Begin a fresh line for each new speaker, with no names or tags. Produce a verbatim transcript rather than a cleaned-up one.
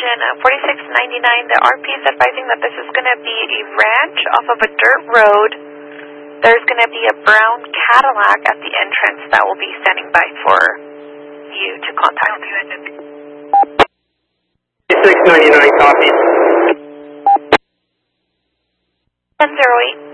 station uh, forty-six ninety-nine. The R P is advising that this is going to be a ranch off of a dirt road. There's going to be a brown Cadillac at the entrance that will be standing by for you to contact.
forty-six ninety-nine, copy.
ten oh eight.